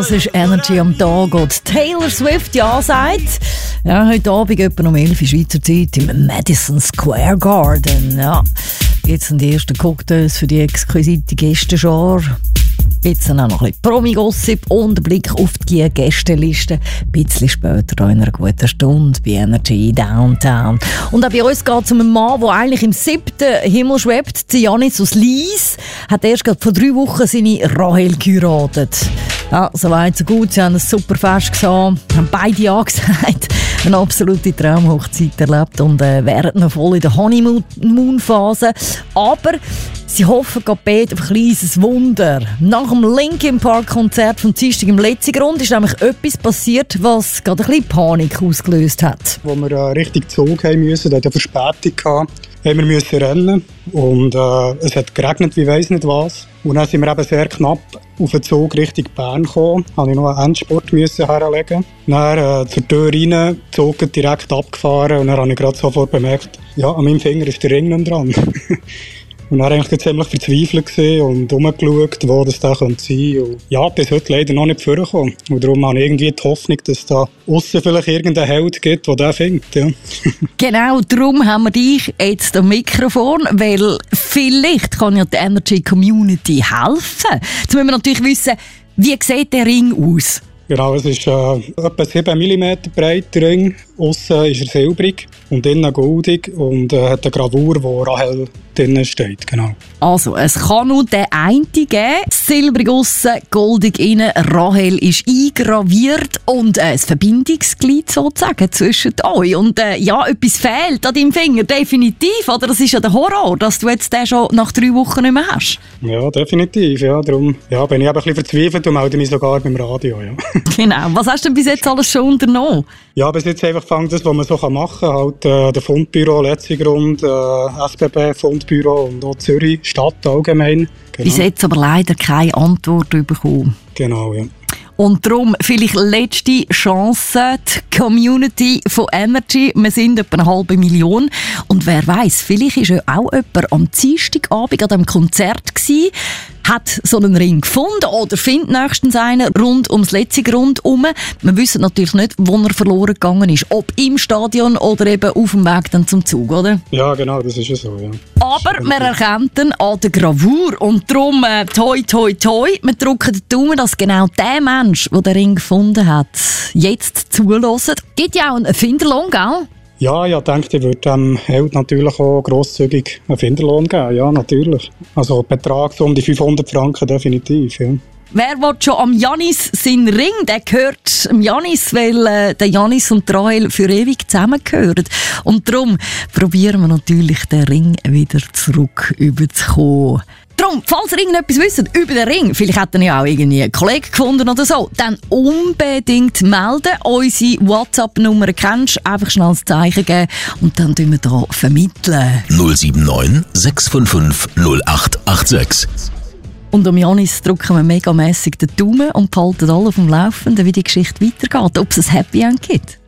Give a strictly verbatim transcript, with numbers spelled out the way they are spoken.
Das ist Energy am Tag und Taylor Swift ja sagt. Ja, heute Abend etwa um elf Uhr Schweizer Zeit im Madison Square Garden. Ja, jetzt sind die ersten Cocktails für die exquisite Gästenschar. Jetzt auch noch ein bisschen Promi-Gossip und ein Blick auf die Gästeliste. Ein bisschen später, in einer guten Stunde, bei Energy Downtown. Und auch bei uns geht es um einen Mann, der eigentlich im siebten Himmel schwebt. Giannis aus Lies hat erst gerade vor drei Wochen seine Rahel geheiratet. Ja, so weit, so gut. Sie haben ein super Fest gesehen, haben beide ja gesagt. Eine absolute Traumhochzeit erlebt und äh, wären noch voll in der Honeymoon-Phase. Aber sie hoffen gerade beide auf ein kleines Wunder. Nach dem Linkin Park-Konzert vom Dienstag im Letzigrund ist nämlich etwas passiert, was gerade ein bisschen Panik ausgelöst hat. Als wir äh, richtig Zug haben mussten, da hatte eine Verspätung gehabt, haben wir müssen rennen und äh, es hat geregnet, wie weiss nicht was. Und dann sind wir eben sehr knapp auf den Zug Richtung Bern gekommen. Da musste ich noch einen Endspurt herlegen. Dann äh, zur Tür rein, der Zug hat direkt abgefahren und dann habe ich gerade sofort bemerkt, ja, an meinem Finger ist der Ring nicht dran. Und dann war ich ziemlich verzweifelt und rumgeschaut, wo das da sein könnte. Und ja, bis heute leider noch nicht vorgekommen. Und darum habe ich irgendwie die Hoffnung, dass es da aussen vielleicht irgendeinen Held gibt, der den findet. Ja. Genau, darum haben wir dich jetzt am Mikrofon, weil vielleicht kann ja die Energy Community helfen. Jetzt müssen wir natürlich wissen, wie sieht der Ring aus? Genau, es ist äh, etwa sieben Millimeter breit, der Ring. Aussen ist er silbrig und innen goldig und äh, hat eine Gravur, wo Rahel drinnen steht. Genau. Also, es kann nur den einen geben. Silbrig aussen, goldig innen. Rahel ist eingraviert und äh, das Verbindungsglied sozusagen zwischen euch. Und äh, ja, etwas fehlt an deinem Finger, definitiv. Oder? Das ist ja der Horror, dass du jetzt den schon nach drei Wochen nicht mehr hast. Ja, definitiv. Ja, darum ja, bin ich eben ein bisschen verzweifelt und melde mich sogar beim Radio. Ja. Genau. Was hast du denn bis jetzt alles schon unternommen? Ja, bis jetzt einfach fängt das, was man so machen kann. Halt, äh, der Fundbüro, Letzigrund, äh, S B B, Fundbüro und auch Zürich, Stadt allgemein. Genau. Bis jetzt aber leider keine Antwort bekommen. Genau, ja. Und darum vielleicht letzte Chance, die Community von Energy. Wir sind etwa eine halbe Million. Und wer weiss, vielleicht war ja auch jemand am Dienstagabend an diesem Konzert gewesen, hat so einen Ring gefunden oder findet nächstens einen rund ums Letzigrund herum. Wir wissen natürlich nicht, wo er verloren gegangen ist. Ob im Stadion oder eben auf dem Weg dann zum Zug, oder? Ja, genau, das ist ja so, ja. Aber man erkennt ihn an der Gravur und darum äh, toi, toi, toi. Wir drücken den Daumen, dass genau der Mensch, der den Ring gefunden hat, jetzt zulässt. Gibt ja auch einen Finderlohn, gell? Ja, ich denke, ich würde dem Held natürlich auch grosszügig einen Finderlohn geben. Ja, natürlich. Also Betrag so um die fünfhundert Franken definitiv, ja. Wer will schon am Giannis seinen Ring? Der gehört am Giannis, weil äh, der Giannis und Rahel für ewig zusammengehören. Und darum probieren wir natürlich, den Ring wieder zurück überzukommen. Darum, falls ihr irgendetwas wisst über den Ring, vielleicht hat er ja auch irgendwie einen Kollegen gefunden oder so, dann unbedingt melden. Unsere WhatsApp-Nummer kennst du, einfach schnell das Zeichen geben und dann tun wir hier vermitteln. null sieben neun sechs fünf fünf null acht acht sechs. Und um Giannis drücken wir megamässig den Daumen und behalten alle auf dem Laufenden, wie die Geschichte weitergeht, ob es ein Happy End gibt.